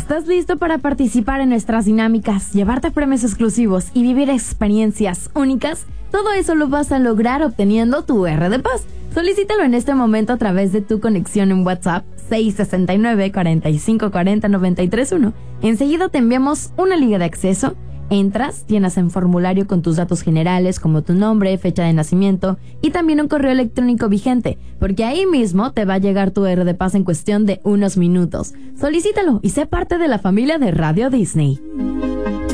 ¿Estás listo para participar en nuestras dinámicas, llevarte premios exclusivos y vivir experiencias únicas? Todo eso lo vas a lograr obteniendo tu R de Paz. Solicítalo en este momento a través de tu conexión en WhatsApp 669-4540-931. Enseguida te enviamos una liga de acceso. Entras, llenas en formulario con tus datos generales como tu nombre, fecha de nacimiento y también un correo electrónico vigente, porque ahí mismo te va a llegar tu R de Paz en cuestión de unos minutos. Solicítalo y sé parte de la familia de Radio Disney.